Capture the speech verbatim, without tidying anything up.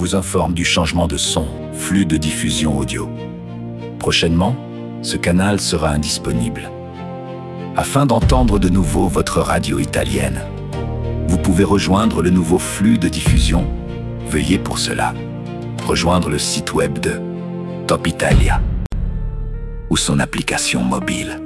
vous informe du changement de son, flux de diffusion audio. Prochainement, ce canal sera indisponible. Afin d'entendre de nouveau votre radio italienne, vous pouvez rejoindre le nouveau flux de diffusion. Veuillez pour cela rejoindre le site web de Top Italia ou son application mobile.